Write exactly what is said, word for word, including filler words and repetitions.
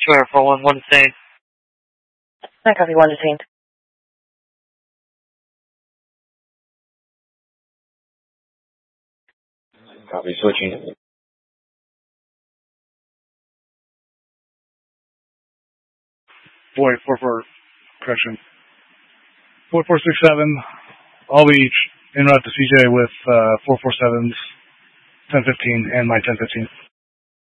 two four one, one detained. I copy, one detained. Copy, switching. Boy, four four, correction. four four six seven, I'll be en route to C J with uh, four four sevens, ten fifteen, and my ten fifteen.